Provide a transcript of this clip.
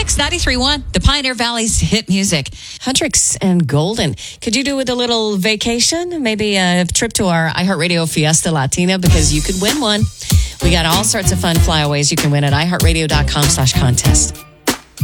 Mix 93.1, the Pioneer Valley's hit music. Hendrix and Golden. Could you do with a little vacation? Maybe a trip to our iHeartRadio Fiesta Latina, because you could win one. We got all sorts of fun flyaways you can win at iHeartRadio.com/contest.